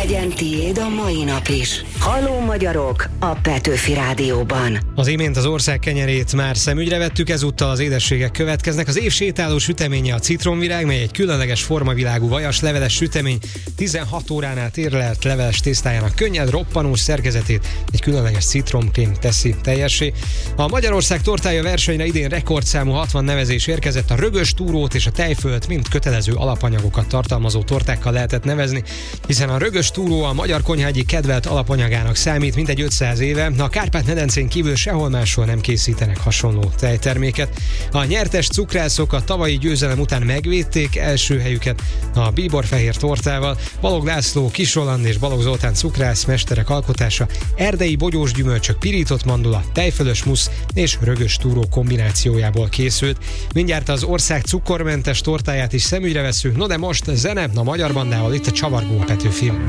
Legyen tiéd a mai nap is. Halló magyarok a Petőfi Rádióban. Az imént az ország kenyerét már szemügyre vettük, ezúttal az édességek következnek. Az év sétáló süteménye a citromvirág, mely egy különleges formavilágú vajas leveles sütemény. 16 órán át érlelt leveles tésztájának könnyed, roppanós szerkezetét egy különleges citromkrém teszi teljessé. A Magyarország tortája versenyre idén rekordszámú 60 nevezés érkezett. A rögös túrót és a tejfölt mind kötelező alapanyagokat tartalmazó tortákkal lehetett nevezni, hiszen a rögös túró a magyar konyha egyik kedvelt alapanyagának számít, mintegy 500 éve. A Kárpát-medencén kívül sehol máshol nem készítenek hasonló tejterméket. A nyertes cukrászok a tavalyi győzelem után megvédték első helyüket a bíborfehér tortával. Balogh László, Kis Roland és Balogh Zoltán cukrász mesterek alkotása erdei bogyós gyümölcsök, pirított mandula, tejfölös musz és rögös túró kombinációjából készült. Mindjárt az ország cukormentes tortáját is szemügyre veszünk, no de most zene a Magyar Bandával itt a Csavargó Petőfin.